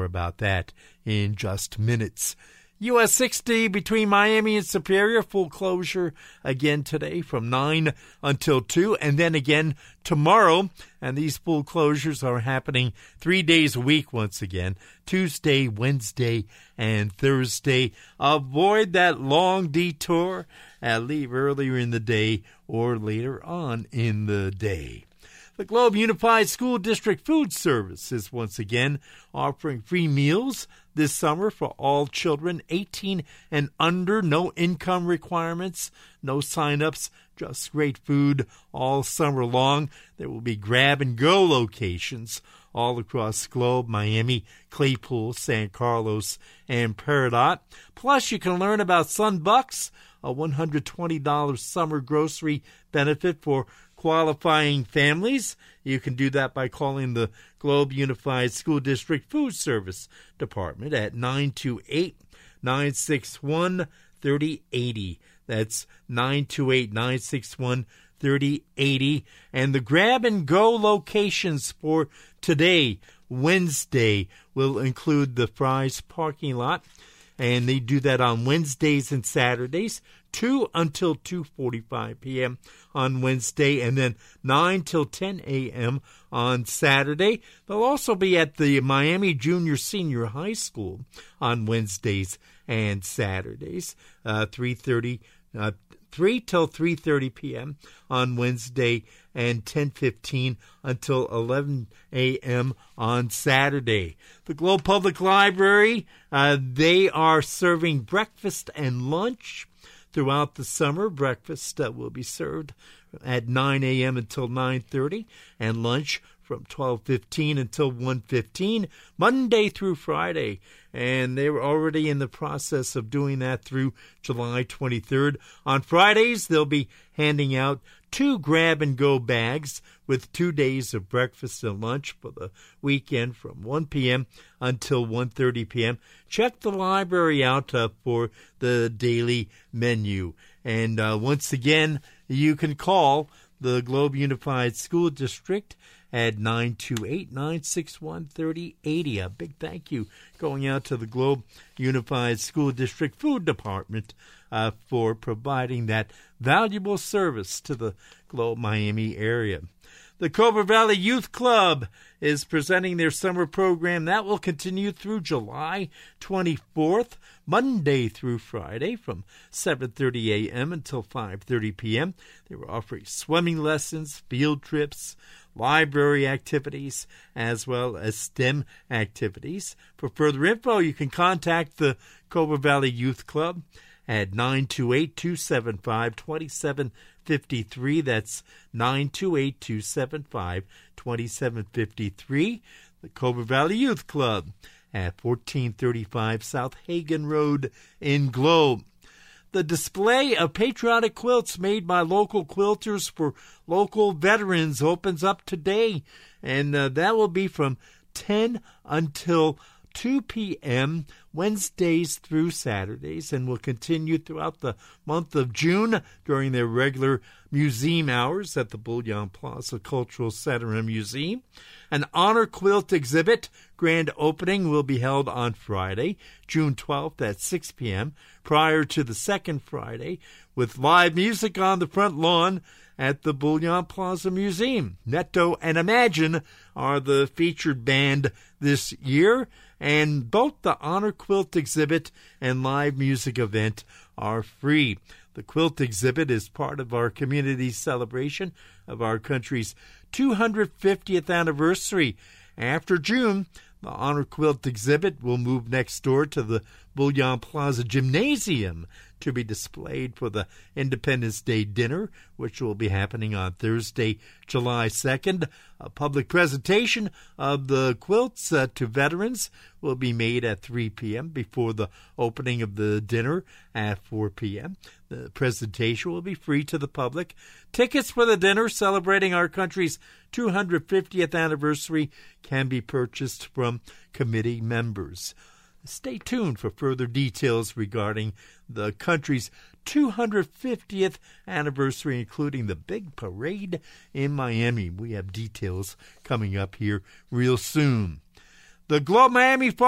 about that in just minutes. US 60 between Miami and Superior, full closure again today from 9 until 2, and then again tomorrow. And these full closures are happening 3 days a week once again, Tuesday, Wednesday, and Thursday. Avoid that long detour and leave earlier in the day or later on in the day. The Globe Unified School District Food Service is once again offering free meals this summer for all children 18 and under. No income requirements, no sign-ups, just great food all summer long. There will be grab-and-go locations all across the Globe: Miami, Claypool, San Carlos, and Peridot. Plus, you can learn about Sunbucks, a $120 summer grocery benefit for qualifying families. You can do that by calling the Globe Unified School District Food Service Department at 928-961-3080. That's 928-961-3080. And the grab-and-go locations for today, Wednesday, will include the Fry's parking lot. And they do that on Wednesdays and Saturdays, 2 until 2:45 p.m. on Wednesday, and then 9 till 10 a.m. on Saturday. They'll also be at the Miami Junior Senior High School on Wednesdays and Saturdays, 3 till 3:30 p.m. on Wednesday, and 10:15 until 11 a.m. on Saturday. The Globe Public Library, they are serving breakfast and lunch throughout the summer. Breakfast will be served at 9 a.m. until 9:30, and lunch from 12:15 until 1:15, Monday through Friday. And they were already in the process of doing that through July 23rd. On Fridays, they'll be handing out 2 grab-and-go bags with 2 days of breakfast and lunch for the weekend from 1 p.m. until 1:30 p.m. Check the library out for the daily menu. And once again, you can call the Globe Unified School District at 928-961-3080. A big thank you going out to the Globe Unified School District Food Department for providing that valuable service to the Globe Miami area. The Cobra Valley Youth Club is presenting their summer program. That will continue through July 24th, Monday through Friday from 7:30 a.m. until 5:30 p.m. They were offering swimming lessons, field trips, library activities, as well as STEM activities. For further info, you can contact the Cobra Valley Youth Club at 928-275-2753. That's 928-275-2753. The Cobra Valley Youth Club at 1435 South Hagen Road in Globe. The display of patriotic quilts made by local quilters for local veterans opens up today, and that will be from 10 until 2 p.m. Wednesdays through Saturdays, and will continue throughout the month of June during their regular museum hours at the Bullion Plaza Cultural Center and Museum. An honor quilt exhibit grand opening will be held on Friday, June 12th at 6 p.m., prior to the second Friday, with live music on the front lawn at the Bullion Plaza Museum. Netto and Imagine are the featured band this year, and both the Honor Quilt exhibit and live music event are free. The quilt exhibit is part of our community celebration of our country's 250th anniversary. After June, the Honor Quilt exhibit will move next door to the Bullion Plaza Gymnasium to be displayed for the Independence Day dinner, which will be happening on Thursday, July 2nd. A public presentation of the quilts to veterans will be made at 3 p.m. before the opening of the dinner at 4 p.m. The presentation will be free to the public. Tickets for the dinner celebrating our country's 250th anniversary can be purchased from committee members. Stay tuned for further details regarding the country's 250th anniversary, including the big parade in Miami. We have details coming up here real soon. The Globe Miami